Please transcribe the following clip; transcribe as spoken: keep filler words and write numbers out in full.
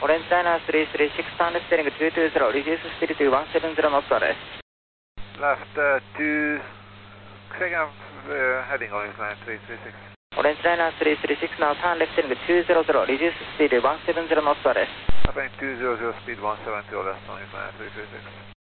Orange China three three six, turn left heading two two zero, reduce speed to one seven zero knots for rest. Left uh, two, second uh, heading Orange Line three three six. Orange China three three six, now turn left heading two zero zero, reduce speed one seven zero knots for rest. Happening two zero zero, speed one seven zero, left Orange Line three three six.